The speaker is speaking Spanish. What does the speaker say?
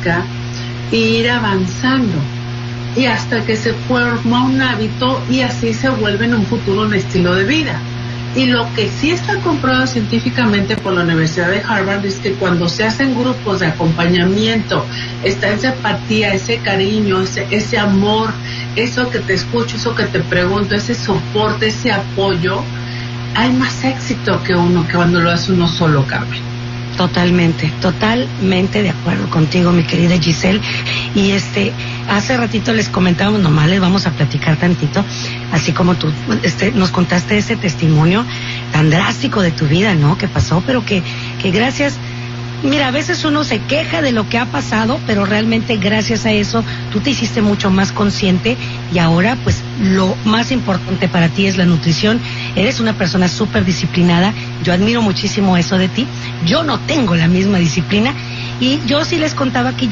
práctica e ir avanzando. Y hasta que se forma un hábito y así se vuelve en un futuro un estilo de vida. Y lo que sí está comprobado científicamente por la Universidad de Harvard es que cuando se hacen grupos de acompañamiento, está esa empatía, ese cariño, ese amor, eso que te escucho, eso que te pregunto, ese soporte, ese apoyo, hay más éxito que cuando lo hace uno solo, Carmen. Totalmente de acuerdo contigo, mi querida Giselle. Y hace ratito les comentábamos, nomás les vamos a platicar tantito, así como tú nos contaste ese testimonio tan drástico de tu vida, ¿no? Que pasó, pero que gracias. Mira, a veces uno se queja de lo que ha pasado, pero realmente gracias a eso tú te hiciste mucho más consciente y ahora pues lo más importante para ti es la nutrición. Eres una persona súper disciplinada, yo admiro muchísimo eso de ti. Yo no tengo la misma disciplina y yo sí les contaba que